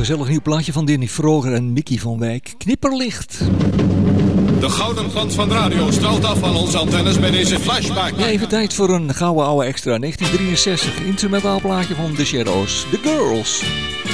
gezellig nieuw plaatje van Danny Vroger en Mickey van Wijk. Knipperlicht. De gouden glans van de radio straalt af van onze antennes bij deze flashback. Ja, even tijd voor een gouden oude extra. 1963, instrumentaal plaatje van The Shadows. The Girls.